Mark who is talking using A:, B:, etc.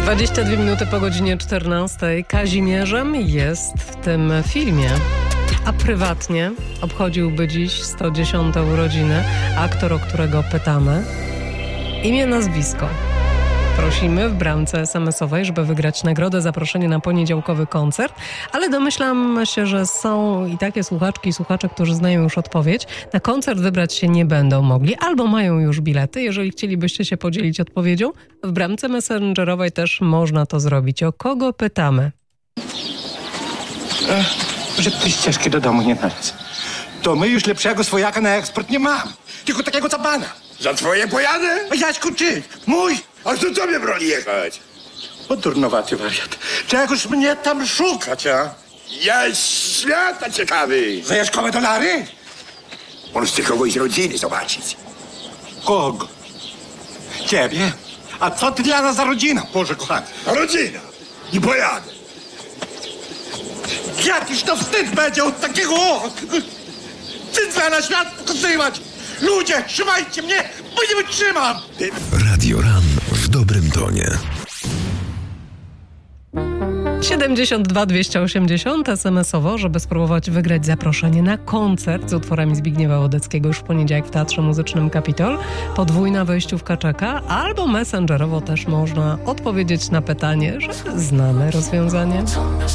A: 22 minuty po godzinie 14. Kazimierzem jest w tym filmie, a prywatnie obchodziłby dziś 110. urodziny aktor, o którego pytamy. Imię, nazwisko. Prosimy w bramce SMS-owej, żeby wygrać nagrodę, zaproszenie na poniedziałkowy koncert, ale domyślam się, że są i takie słuchaczki i słuchacze, którzy znają już odpowiedź. Na koncert wybrać się nie będą mogli, albo mają już bilety. Jeżeli chcielibyście się podzielić odpowiedzią, w bramce messengerowej też można to zrobić. O kogo pytamy?
B: Że ty ścieżki do domu nie nalecę. To my już lepszego swojaka na eksport nie mamy. Tylko takiego cabana.
C: Za twoje pojadę?
B: A Jaśku, ty, mój.
C: A kto tobie broni jechać?
B: O durnowaty wariat. Czegoż mnie tam szukać, a?
C: Ja świata ciekawy.
B: Za Jaśkowe dolary?
C: On chce kogoś z rodziny zobaczyć.
B: Kogo? Ciebie? A co ty dla nas za rodzina, Boże kochany?
C: A rodzina? Nie pojadę.
B: Jakiś to wstyd będzie od takiego cycla na świat pokazywać. Ludzie, trzymajcie mnie, bo nie wytrzymam.
D: Radio Run w dobrym tonie.
A: 72 280 SMS-owo, żeby spróbować wygrać zaproszenie na koncert z utworami Zbigniewa Łodeckiego już w poniedziałek w Teatrze Muzycznym Kapitol. Podwójna wejściówka czeka, albo messengerowo też można odpowiedzieć na pytanie, że znamy rozwiązanie.